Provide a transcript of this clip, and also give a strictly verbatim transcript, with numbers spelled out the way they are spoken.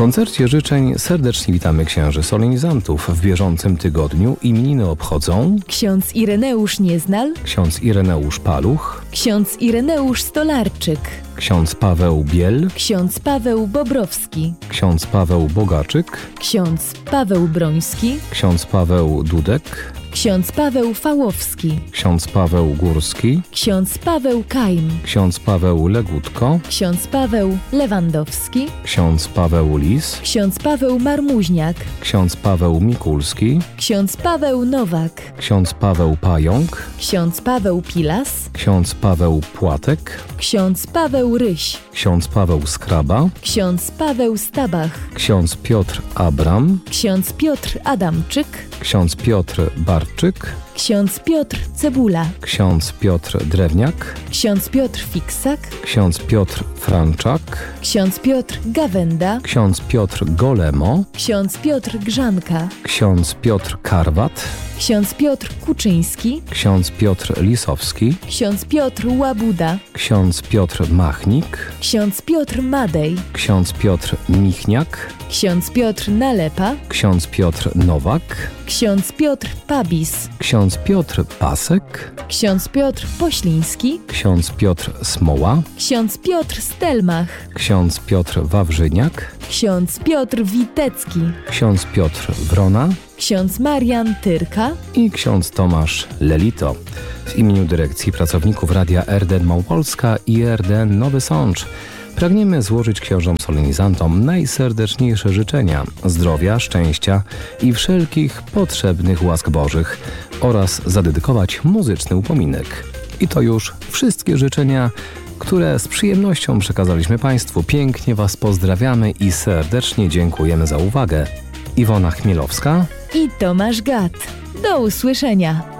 koncercie życzeń serdecznie witamy księży solenizantów. W bieżącym tygodniu imieniny obchodzą ksiądz Ireneusz Nieznal, ksiądz Ireneusz Paluch, ksiądz Ireneusz Stolarczyk, ksiądz Paweł Biel, ksiądz Paweł Bobrowski, ksiądz Paweł Bogaczyk, ksiądz Paweł Broński, ksiądz Paweł Dudek, ksiądz Paweł Fałowski, ksiądz Paweł Górski, ksiądz Paweł Kajm, ksiądz Paweł Legutko, ksiądz Paweł Lewandowski, ksiądz Paweł Lis, ksiądz Paweł Marmuźniak, ksiądz Paweł Mikulski, ksiądz Paweł Nowak, ksiądz Paweł Pająk, ksiądz Paweł Pilas, ksiądz Paweł Płatek, ksiądz Paweł Ryś, ksiądz Paweł Skraba, ksiądz Paweł Stabach, ksiądz Piotr Abram, ksiądz Piotr Adamczyk, ksiądz Piotr Barczyk, ksiądz Piotr Cebula, ksiądz Piotr Drewniak, ksiądz Piotr Fiksak, ksiądz Piotr Franczak, ksiądz Piotr Gawenda, ksiądz Piotr Golemo, ksiądz Piotr Grzanka, ksiądz Piotr Karwat, ksiądz Piotr Kuczyński, ksiądz Piotr Lisowski, ksiądz Piotr Łabuda, ksiądz Piotr Machnik, ksiądz Piotr Madej, ksiądz Piotr Michniak, ksiądz Piotr Nalepa, ksiądz Piotr Nowak, ksiądz Piotr Pabis, ksiądz Piotr Pasek, ksiądz Piotr Pośliński, ksiądz Piotr Smoła, ksiądz Piotr Stelmach, ksiądz Piotr Wawrzyniak, ksiądz Piotr Witecki, ksiądz Piotr Wrona ksiądz Marian Tyrka i ksiądz Tomasz Lelito. W imieniu dyrekcji pracowników Radia R D N Małopolska i R D N Nowy Sącz pragniemy złożyć księżom solenizantom najserdeczniejsze życzenia zdrowia, szczęścia i wszelkich potrzebnych łask bożych oraz zadedykować muzyczny upominek. I to już wszystkie życzenia, które z przyjemnością przekazaliśmy Państwu. Pięknie Was pozdrawiamy i serdecznie dziękujemy za uwagę. Iwona Chmielowska i Tomasz Gat. Do usłyszenia.